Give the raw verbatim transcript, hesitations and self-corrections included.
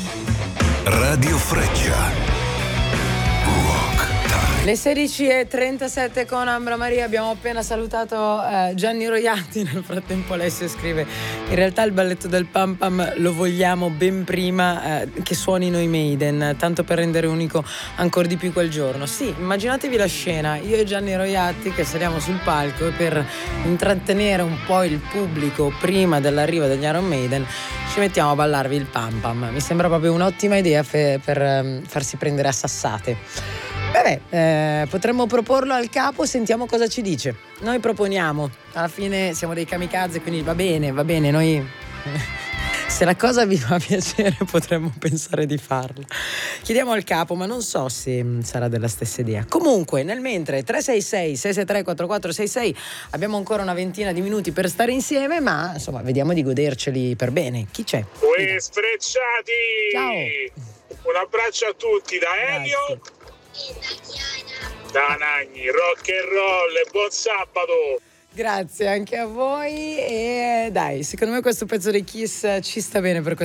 Radio Freccia. Le sedici e trentasette con Ambra Maria. Abbiamo appena salutato eh, Gianni Roiatti. Nel frattempo Alessio scrive: in realtà il balletto del Pam Pam lo vogliamo ben prima eh, che suonino i Maiden, tanto per rendere unico ancora di più quel giorno. Sì, immaginatevi la scena, io e Gianni Roiatti che saliamo sul palco e per intrattenere un po' il pubblico prima dell'arrivo degli Iron Maiden ci mettiamo a ballarvi il Pam Pam. Mi sembra proprio un'ottima idea fe- per um, farsi prendere a sassate. Vabbè, eh, potremmo proporlo al capo, sentiamo cosa ci dice. Noi proponiamo, alla fine siamo dei kamikaze, quindi va bene, va bene, noi se la cosa vi fa piacere potremmo pensare di farlo. Chiediamo al capo, ma non so se sarà della stessa idea. Comunque, nel mentre, tre sei sei sei sei tre quattro quattro sei sei, abbiamo ancora una ventina di minuti per stare insieme, ma insomma, vediamo di goderceli per bene. Chi c'è? Uè, sfrecciati! Ciao! Un abbraccio a tutti da Elio. Grazie. Da Nagni, rock and roll e buon sabato. Grazie anche a voi e dai, secondo me questo pezzo dei Kiss ci sta bene per